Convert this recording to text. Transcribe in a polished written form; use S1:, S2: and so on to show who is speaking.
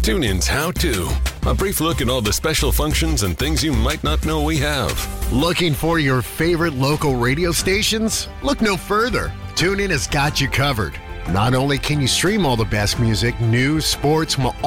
S1: TuneIn's How To. A brief look at all the special functions and things you might not know we have.
S2: Looking for your favorite local radio stations? Look no further. TuneIn has got you covered. Not only can you stream all the best music, news, sports,